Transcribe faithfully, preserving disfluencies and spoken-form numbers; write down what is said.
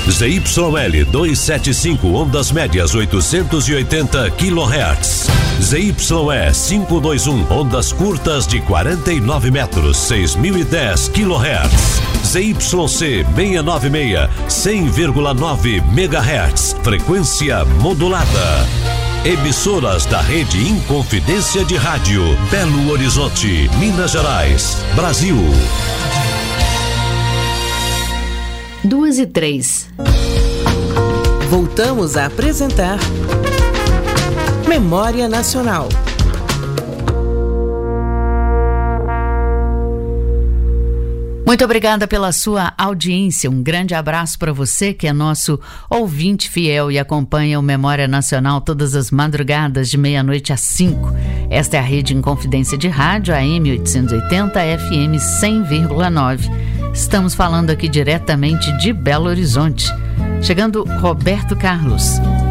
Z Y L duzentos e setenta e cinco, ondas médias oitocentos e oitenta quilohertz. Z Y E quinhentos e vinte e um, ondas curtas de quarenta e nove metros, seis mil e dez quilohertz. Z Y C seiscentos e noventa e seis, cem vírgula nove megahertz, frequência modulada. Emissoras da Rede Inconfidência de Rádio, Belo Horizonte, Minas Gerais, Brasil. Duas e três. Voltamos a apresentar Memória Nacional. Muito obrigada pela sua audiência. Um grande abraço para você que é nosso ouvinte fiel e acompanha o Memória Nacional todas as madrugadas de meia-noite às cinco. Esta é a Rede Inconfidência de Rádio, A M oitocentos e oitenta, F M cem vírgula nove. Estamos falando aqui diretamente de Belo Horizonte. Chegando Roberto Carlos.